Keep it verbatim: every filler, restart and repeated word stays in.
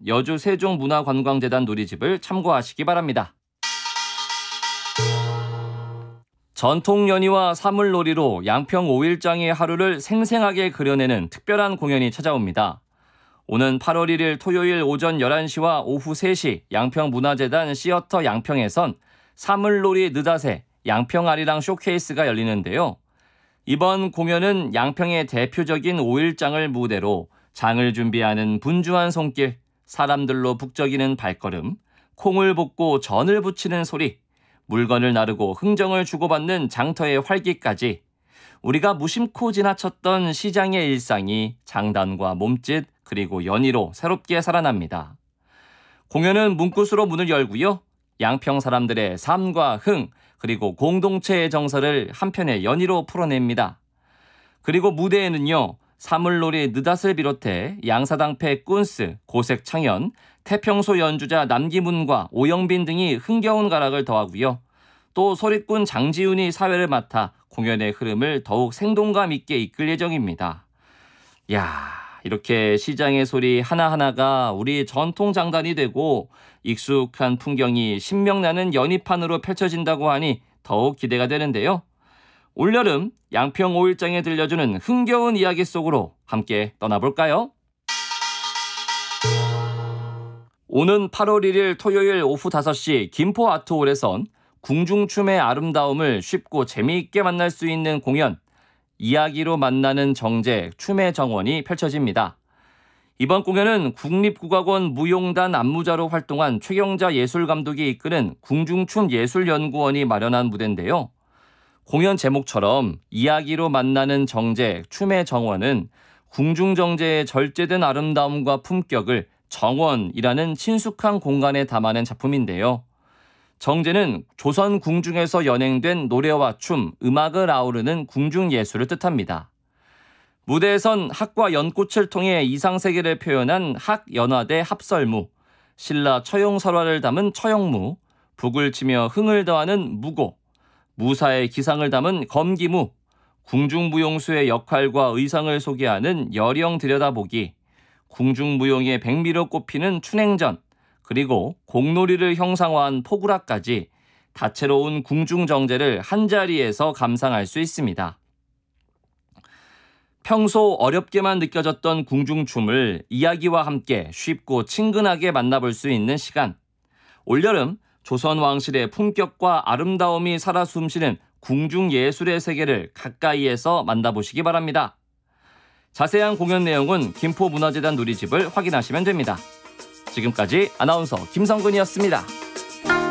여주 세종문화관광재단 누리집을 참고하시기 바랍니다. 전통연희와 사물놀이로 양평 오일장의 하루를 생생하게 그려내는 특별한 공연이 찾아옵니다. 오는 팔월 일일 토요일 오전 열한 시와 오후 세 시 양평문화재단 시어터 양평에선 사물놀이 느닷의 양평아리랑 쇼케이스가 열리는데요. 이번 공연은 양평의 대표적인 오일장을 무대로 장을 준비하는 분주한 손길, 사람들로 북적이는 발걸음, 콩을 볶고 전을 부치는 소리, 물건을 나르고 흥정을 주고받는 장터의 활기까지 우리가 무심코 지나쳤던 시장의 일상이 장단과 몸짓 그리고 연희로 새롭게 살아납니다. 공연은 문구스로 문을 열고요. 양평 사람들의 삶과 흥 그리고 공동체의 정서를 한편의 연희로 풀어냅니다. 그리고 무대에는요. 사물놀이 느닷을 비롯해 양사당패 꾼스, 고색창현, 태평소 연주자 남기문과 오영빈 등이 흥겨운 가락을 더하고요. 또 소리꾼 장지훈이 사회를 맡아 공연의 흐름을 더욱 생동감 있게 이끌 예정입니다. 야, 이렇게 시장의 소리 하나하나가 우리 전통 장단이 되고 익숙한 풍경이 신명나는 연희판으로 펼쳐진다고 하니 더욱 기대가 되는데요. 올여름 양평 오일장에 들려주는 흥겨운 이야기 속으로 함께 떠나볼까요? 오는 팔월 일일 토요일 오후 다섯 시 김포 아트홀에선 궁중춤의 아름다움을 쉽고 재미있게 만날 수 있는 공연 이야기로 만나는 정제 춤의 정원이 펼쳐집니다. 이번 공연은 국립국악원 무용단 안무자로 활동한 최경자 예술감독이 이끄는 궁중춤예술연구원이 마련한 무대인데요. 공연 제목처럼 이야기로 만나는 정제, 춤의 정원은 궁중정제의 절제된 아름다움과 품격을 정원이라는 친숙한 공간에 담아낸 작품인데요. 정제는 조선 궁중에서 연행된 노래와 춤, 음악을 아우르는 궁중예술을 뜻합니다. 무대에선 학과 연꽃을 통해 이상세계를 표현한 학연화대 합설무, 신라 처용설화를 담은 처용무, 북을 치며 흥을 더하는 무고, 무사의 기상을 담은 검기무, 궁중무용수의 역할과 의상을 소개하는 여령 들여다보기, 궁중무용의 백미로 꼽히는 춘행전, 그리고 공놀이를 형상화한 포구라까지 다채로운 궁중정제를 한자리에서 감상할 수 있습니다. 평소 어렵게만 느껴졌던 궁중춤을 이야기와 함께 쉽고 친근하게 만나볼 수 있는 시간. 올여름 조선 왕실의 품격과 아름다움이 살아 숨쉬는 궁중예술의 세계를 가까이에서 만나보시기 바랍니다. 자세한 공연 내용은 김포문화재단 누리집을 확인하시면 됩니다. 지금까지 아나운서 김성근이었습니다.